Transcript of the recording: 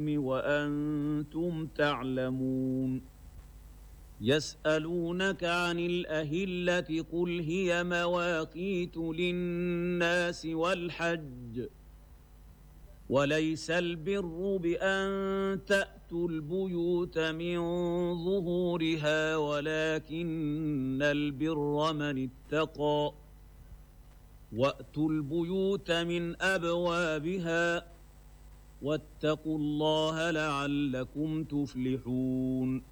وأنتم تعلمون يسألونك عن الأهلة قل هي مواقيت للناس والحج وليس البر بأن تأتوا البيوت من ظهورها ولكن البر من اتقى وأتوا البيوت من أبوابها واتقوا الله لعلكم تفلحون